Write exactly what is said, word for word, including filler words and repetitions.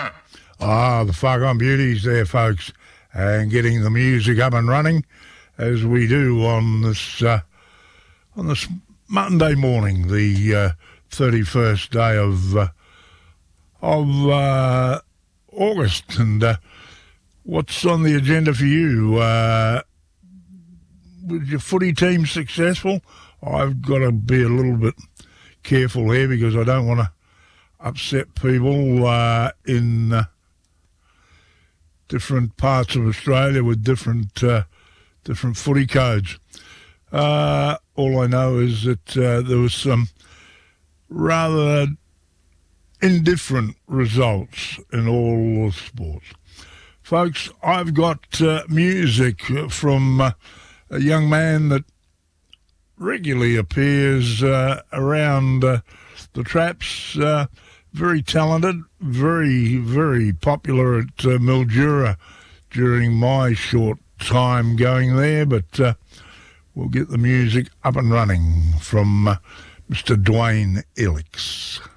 Ah, the Far Gone Beauties there, folks, and getting the music up and running as we do on this uh, on this Monday morning, the uh, thirty-first day of uh, of uh, August. And uh, what's on the agenda for you? Uh, was your footy team successful? I've got to be a little bit careful here because I don't want to upset people uh, in uh, different parts of Australia with different uh, different footy codes. Uh, all I know is that uh, there was some rather indifferent results in all the sports. Folks, I've got uh, music from uh, a young man that regularly appears uh, around uh, the traps. Uh, very talented, very, very popular at uh, Mildura during my short time going there, but uh, we'll get the music up and running from uh, Mister Dwayne Elix.